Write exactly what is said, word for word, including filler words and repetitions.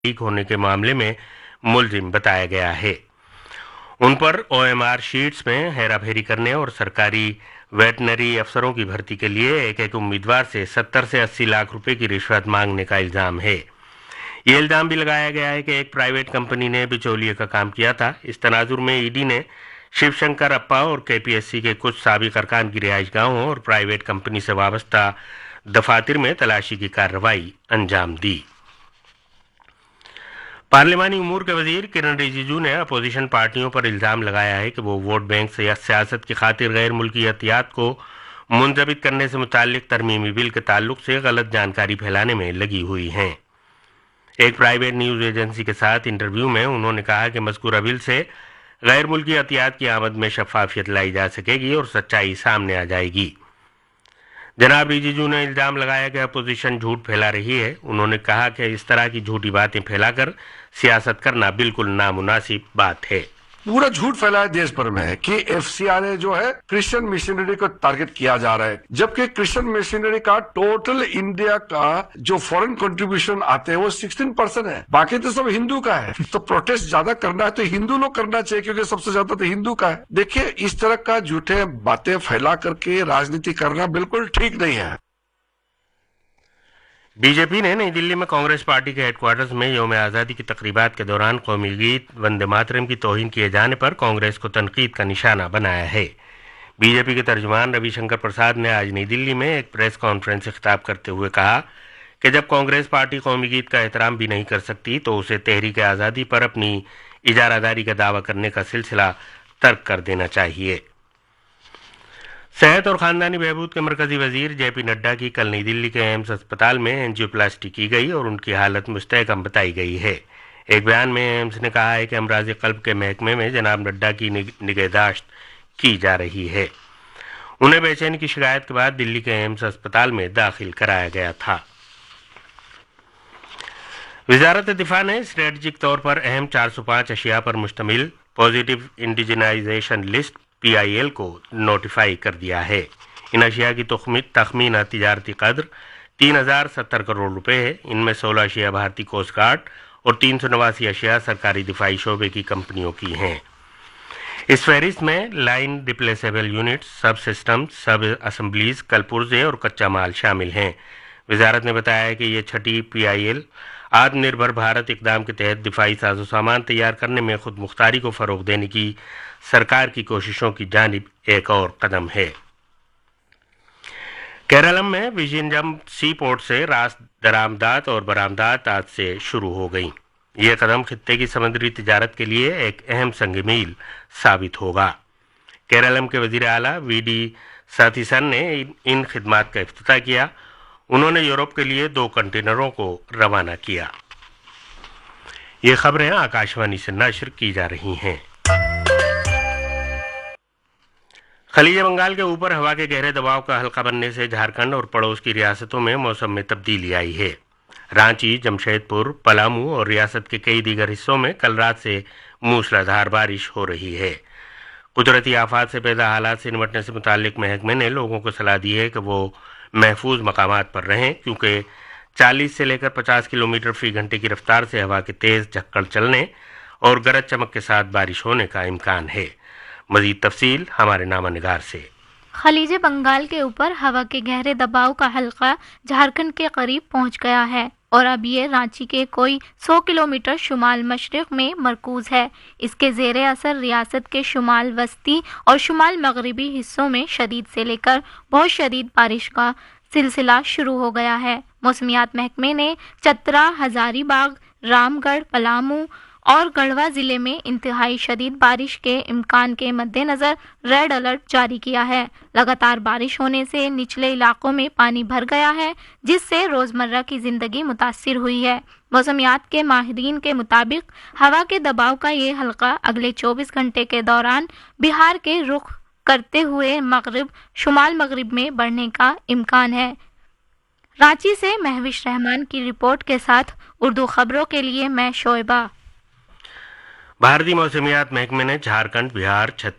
Leak होने के मामले में मुलजिम बताया गया है। उन पर ओ एम आर शीट्स में हेराफेरी करने और सरकारी वेटनरी अफसरों की भर्ती के लिए एक एक उम्मीदवार से सत्तर से अस्सी लाख रुपए की रिश्वत मांगने का इल्जाम है। ये इल्जाम भी लगाया गया है कि एक प्राइवेट कंपनी ने बिचौलिए का काम किया था। इस तनाजुर में ईडी ने शिवशंकर अप्पा और के पी एस सी के कुछ साबिक अरकान की रिहाइश गाहों और प्राइवेट कंपनी से वाबस्ता दफातर में तलाशी की कार्रवाई अंजाम दी। पार्लिमानी उमूर के वजीर किरण रिजिजू ने अपोजिशन पार्टियों पर इल्जाम लगाया है कि वो वोट बैंक से या सियासत की खातिर गैर मुल्की एहतियात को मुंजबित करने से मुताल्लिक तरमीमी बिल के ताल्लुक से गलत जानकारी फैलाने में लगी हुई हैं। एक प्राइवेट न्यूज एजेंसी के साथ इंटरव्यू में उन्होंने कहा कि मज़कूरा बिल से गैर मुल्की एहतियात की आमद में शफाफियत लाई जा सकेगी और सच्चाई सामने आ जाएगी। जनाब रिजिजू ने इल्जाम लगाया कि अपोजिशन झूठ फैला रही है। उन्होंने कहा कि इस तरह की झूठी बातें फैलाकर सियासत करना बिल्कुल नामुनासिब बात है। पूरा झूठ फैलाया देश भर में है कि एफ सी आर ए जो है क्रिश्चियन मिशनरी को टारगेट किया जा रहा है, जबकि क्रिश्चियन मिशनरी का टोटल इंडिया का जो फॉरेन कंट्रीब्यूशन आते हैं वो सोलह परसेंट है, बाकी तो सब हिंदू का है। तो प्रोटेस्ट ज्यादा करना है तो हिंदू लोग करना चाहिए, क्योंकि सबसे ज्यादा तो हिंदू का है। देखिए, इस तरह का झूठे बातें फैला करके राजनीति करना बिल्कुल ठीक नहीं है। बीजेपी ने नई दिल्ली में कांग्रेस पार्टी के हेडक्वार्टर्स में यौम आज़ादी की तकरीबात के दौरान कौमी गीत वंदे मातरम की तौहीन किए जाने पर कांग्रेस को तनकीद का निशाना बनाया है। बीजेपी के तर्जुमान रविशंकर प्रसाद ने आज नई दिल्ली में एक प्रेस कॉन्फ्रेंस से खिताब करते हुए कहा कि जब कांग्रेस पार्टी कौमी गीत का एहतराम भी नहीं कर सकती तो उसे तहरीक आज़ादी पर अपनी इजारादारी का दावा करने का सिलसिला तर्क कर देना चाहिए। सेहत और खानदानी बहबूद के मरकजी वजीर जे पी नड्डा की कल नई दिल्ली के एम्स अस्पताल में एंजियोप्लास्टी की गई और उनकी हालत मुस्तहकम बताई गई है। एक बयान में एम्स ने कहा है कि अमराज कल्ब के महकमे में जनाब नड्डा की निगहदाश्त की जा रही है। उन्हें बेचैनी की शिकायत के बाद दिल्ली के एम्स अस्पताल में दाखिल कराया गया था। वजारत दिफा ने स्ट्रेटजिक तौर पर अहम चार सौ पाँच अशिया पर मुश्तमिल positive indigenisation list P I L को नोटिफाई कर दिया है। इन अशिया की तखमीना तिजारती कद्र तीन हजार सत्तर करोड़ रुपए है। इनमें सोलह अशिया भारतीय कोस्ट गार्ड और तीन सौ नवासी अशिया सरकारी दिफाई शोबे की कंपनियों की हैं। इस फहरिस्त में लाइन रिप्लेसेबल यूनिट, सब सिस्टम, सब असम्बलीज, कलपुर्जे और कच्चा माल शामिल हैं। वजारत ने बताया है कि ये छठी पी आई एल आत्मनिर्भर भारत इकदाम के तहत दिफाई साजो सामान तैयार करने में खुद मुख्तारी को फरोग देने की सरकार की कोशिशों की जानिब एक और कदम है। केरलम में विजिंजम सी पोर्ट से रास दरामदात और बरामदात आज से शुरू हो गई। ये कदम खित्ते की समुद्री तिजारत के लिए एक अहम संग मील साबित होगा। केरलम के वजीर आला वी डी साथीसन ने इन खिदमात का इफ्तिताह किया। उन्होंने यूरोप के लिए दो कंटेनरों को रवाना किया। ये खबरें आकाशवाणी से नश्र की जा रही हैं। खलीज बंगाल के ऊपर हवा के गहरे दबाव का हल्का बनने से झारखंड और पड़ोस की रियासतों में मौसम में तब्दीली आई है। रांची, जमशेदपुर, पलामू और रियासत के कई दीगर हिस्सों में कल रात से मूसलाधार बारिश हो रही है। कुदरती आफात से पैदा हालात से निपटने से मुताल्लिक महकमे ने लोगों को सलाह दी है कि वो महफूज मकामात पर रहें, क्योंकि चालीस से लेकर पचास किलोमीटर फी घंटे की रफ्तार से हवा के तेज झक्कड़ चलने और गरज चमक के साथ बारिश होने का इम्कान है। मजीद तफसील हमारे नामा निगार से। खलीज बंगाल के ऊपर हवा के गहरे दबाव का हल्का झारखंड के करीब पहुंच गया है और अब ये रांची के कोई सौ किलोमीटर शुमाल मशरिक में मरकूज है। इसके ज़ेरे असर रियासत के शुमाल वस्ती और शुमाल मगरिबी हिस्सों में शदीद से लेकर बहुत शदीद बारिश का सिलसिला शुरू हो गया है। मौसमियात महकमे ने चतरा, हजारीबाग, रामगढ़, पलामू और गढ़वा जिले में इंतहाई शदीद बारिश के इम्कान के मद्देनज़र रेड अलर्ट जारी किया है। लगातार बारिश होने से निचले इलाकों में पानी भर गया है, जिससे रोज़मर्रा की ज़िंदगी मुतासिर हुई है। मौसमियात के माहिरीन के मुताबिक हवा के दबाव का ये हल्का अगले चौबीस घंटे के दौरान बिहार के रुख करते हुए मगरिब शुमाल मगरिब में बढ़ने का इम्कान है। रांची से महविश रहमान की रिपोर्ट के साथ उर्दू खबरों के लिए मैं शोएबा। भारतीय मौसमियात महकमे ने झारखंड, बिहार, छत्तीसगढ़